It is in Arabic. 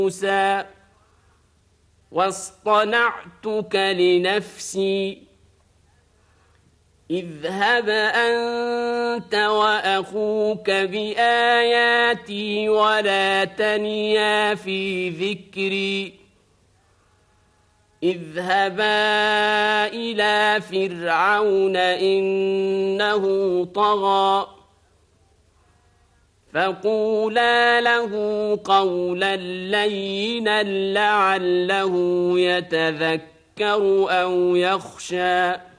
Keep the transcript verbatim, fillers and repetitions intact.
موسى واصطنعتك لنفسي اذهب أنت وأخوك بآياتي ولا تنيا في ذكري اذهبا إلى فرعون إنه طغى فقولا له قولا لينا لعله يتذكر أو يخشى